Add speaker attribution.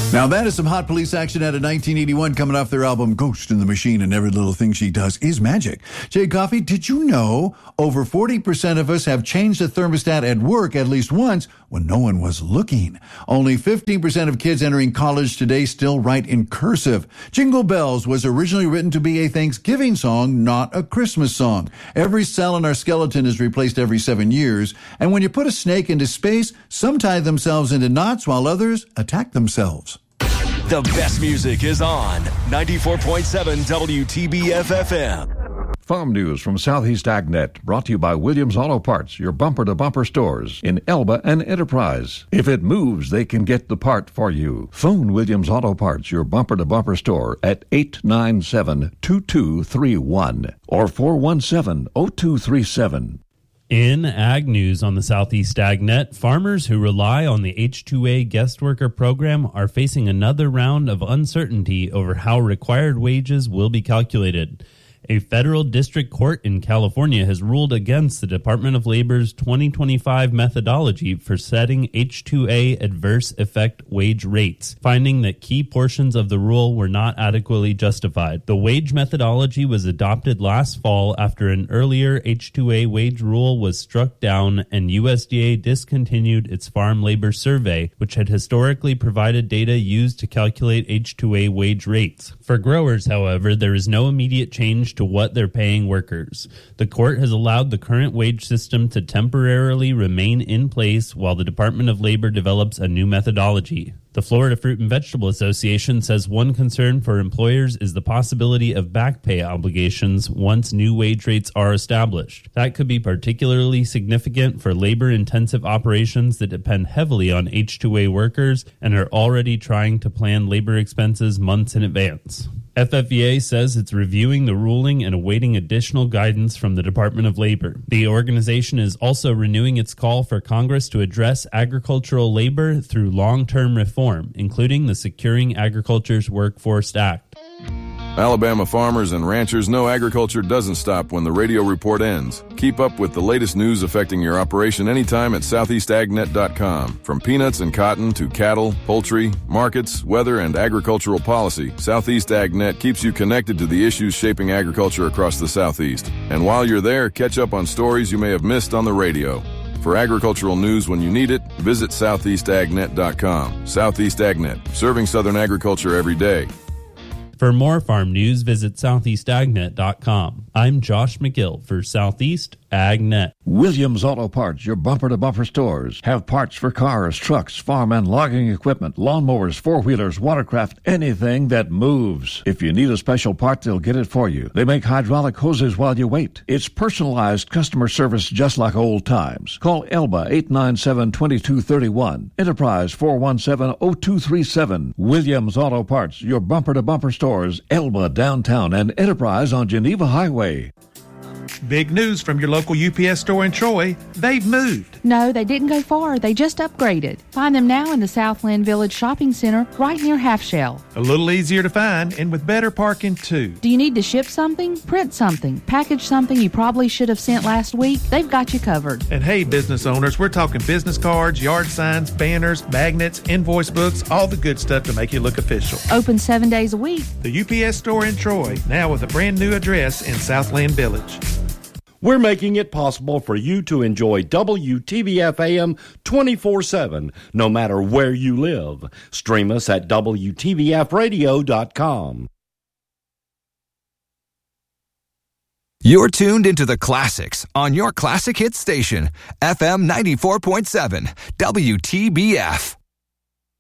Speaker 1: Now that is some hot police action out of 1981 coming off their album Ghost in the Machine, and every little thing she does is magic. Jay Coffey, did you know over 40% of us have changed the thermostat at work at least once when no one was looking? Only 15% of kids entering college today still write in cursive. Jingle Bells was originally written to be a Thanksgiving song, not a Christmas song. Every cell in our skeleton is replaced every 7 years, and when you put a snake into space, some tie themselves into knots while others attack themselves.
Speaker 2: The best music is on 94.7 WTBF-FM.
Speaker 3: Farm news from Southeast AgNet, brought to you by Williams Auto Parts, your bumper-to-bumper stores in Elba and Enterprise. If it moves, they can get the part for you. Phone Williams Auto Parts, your bumper-to-bumper store at 897-2231 or 417-0237.
Speaker 4: In Ag News on the Southeast AgNet, farmers who rely on the H-2A guest worker program are facing another round of uncertainty over how required wages will be calculated. A federal district court in California has ruled against the Department of Labor's 2025 methodology for setting H-2A adverse effect wage rates, finding that key portions of the rule were not adequately justified. The wage methodology was adopted last fall after an earlier H-2A wage rule was struck down and USDA discontinued its farm labor survey, which had historically provided data used to calculate H-2A wage rates. For growers, however, there is no immediate change to what they're paying workers. The court has allowed the current wage system to temporarily remain in place while the Department of Labor develops a new methodology. The Florida Fruit and Vegetable Association says one concern for employers is the possibility of back pay obligations once new wage rates are established. That could be particularly significant for labor-intensive operations that depend heavily on H-2A workers and are already trying to plan labor expenses months in advance. FFVA says it's reviewing the ruling and awaiting additional guidance from the Department of Labor. The organization is also renewing its call for Congress to address agricultural labor through long-term reform, including the Securing Agriculture's Workforce Act.
Speaker 5: Alabama farmers and ranchers know agriculture doesn't stop when the radio report ends. Keep up with the latest news affecting your operation anytime at southeastagnet.com. From peanuts and cotton to cattle, poultry, markets, weather, and agricultural policy, Southeast AgNet keeps you connected to the issues shaping agriculture across the Southeast. And while you're there, catch up on stories you may have missed on the radio. For agricultural news when you need it, visit southeastagnet.com. Southeast AgNet, serving Southern agriculture every day.
Speaker 4: For more farm news, visit southeastagnet.com. I'm Josh McGill for Southeast AgNet.
Speaker 3: Williams Auto Parts, your bumper-to-bumper stores. Have parts for cars, trucks, farm and logging equipment, lawnmowers, four-wheelers, watercraft, anything that moves. If you need a special part, they'll get it for you. They make hydraulic hoses while you wait. It's personalized customer service just like old times. Call Elba 897-2231. Enterprise 417-0237. Williams Auto Parts, your bumper-to-bumper stores. Elba downtown and Enterprise on Geneva Highway.
Speaker 6: Big news from your local UPS store in Troy. They've moved.
Speaker 7: No, they didn't go far. They just upgraded. Find them now in the Southland Village Shopping Center right near Half Shell.
Speaker 6: A little easier to find and with better parking, too.
Speaker 7: Do you need to ship something, print something, package something you probably should have sent last week? They've got you covered.
Speaker 6: And hey, business owners, we're talking business cards, yard signs, banners, magnets, invoice books, all the good stuff to make you look official.
Speaker 7: Open 7 days a week.
Speaker 6: The UPS store in Troy, now with a brand new address in Southland Village.
Speaker 8: We're making it possible for you to enjoy WTBF AM 24/7, no matter where you live. Stream us at WTBFradio.com.
Speaker 9: You're tuned into the classics on your classic hit station, FM 94.7, WTBF.